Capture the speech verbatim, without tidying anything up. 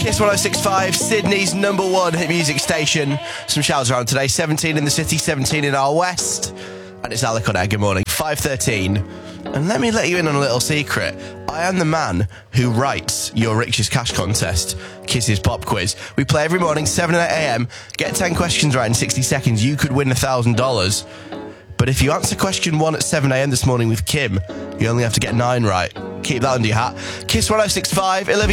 Kiss one oh six point five, Sydney's number one hit music station. Some showers around today. seventeen in the city, seventeen in our west. And it's Alec on air. Good morning. five thirteen. And let me let you in on a little secret. I am the man who writes your Rich's Cash Contest, Kiss's Pop Quiz. We play every morning, seven and eight a.m. Get ten questions right in sixty seconds. You could win one thousand dollars. But if you answer question one at seven a.m. this morning with Kim, you only have to get nine right. Keep that under your hat. Kiss one oh six point five, eleven